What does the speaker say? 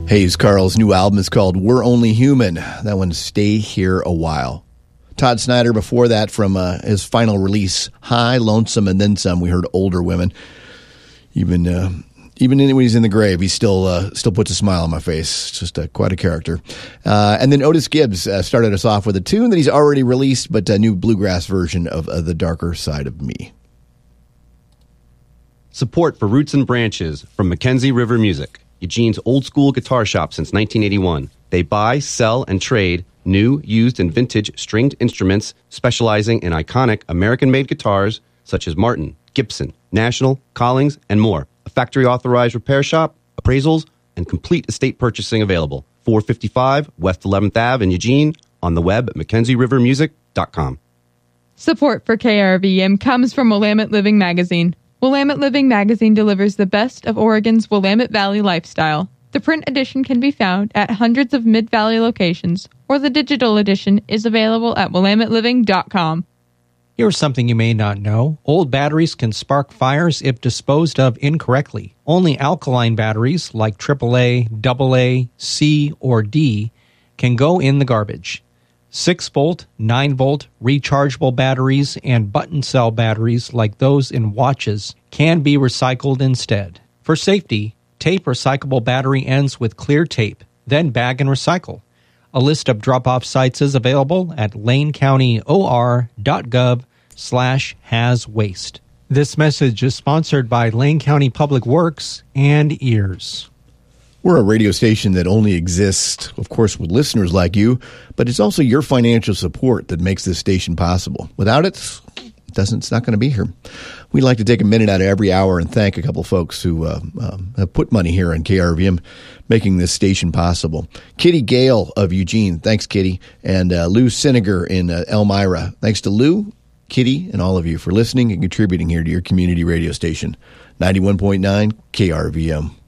Hayes Carll's new album is called We're Only Human. That one, Stay Here a While. Todd Snyder, before that, from his final release, High, Lonesome, and Then Some, we heard Older Women. Even when he's in the grave, he still puts a smile on my face. It's just quite a character. And then Otis Gibbs started us off with a tune that he's already released, but a new bluegrass version of The Darker Side of Me. Support for Roots and Branches from Mackenzie River Music, Eugene's old-school guitar shop since 1981. They buy, sell, and trade new, used, and vintage stringed instruments specializing in iconic American-made guitars such as Martin, Gibson, National, Collings, and more. A factory-authorized repair shop, appraisals, and complete estate purchasing available. 455 West 11th Ave in Eugene, on the web at MackenzieRiverMusic.com. Support for KRVM comes from Willamette Living Magazine. Willamette Living Magazine delivers the best of Oregon's Willamette Valley lifestyle. The print edition can be found at hundreds of Mid-Valley locations, or the digital edition is available at WillametteLiving.com. Here's something you may not know. Old batteries can spark fires if disposed of incorrectly. Only alkaline batteries like AAA, AA, C, or D can go in the garbage. 6-volt, 9-volt rechargeable batteries and button cell batteries like those in watches can be recycled instead. For safety, tape recyclable battery ends with clear tape, then bag and recycle. A list of drop-off sites is available at lanecounty.or.gov/haswaste. This message is sponsored by Lane County Public Works and EARS. We're a radio station that only exists, of course, with listeners like you, but it's also your financial support that makes this station possible. Without it, it's not going to be here. We'd like to take a minute out of every hour and thank a couple folks who have put money here on KRVM, making this station possible. Kitty Gale of Eugene, thanks, Kitty, and Lou Siniger in Elmira. Thanks to Lou, Kitty, and all of you for listening and contributing here to your community radio station, 91.9 KRVM.